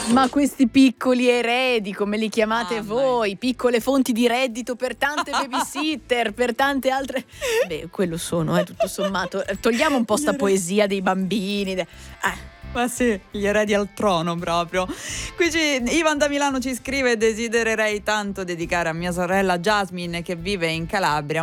Ma questi piccoli eredi, come li chiamate voi, piccole fonti di reddito per tante babysitter, per tante altre... Beh, quello sono, tutto sommato. Togliamo un po' sta poesia dei bambini. Ma sì, gli eredi al trono proprio. Ivan da Milano ci scrive: desidererei tanto dedicare a mia sorella Jasmine che vive in Calabria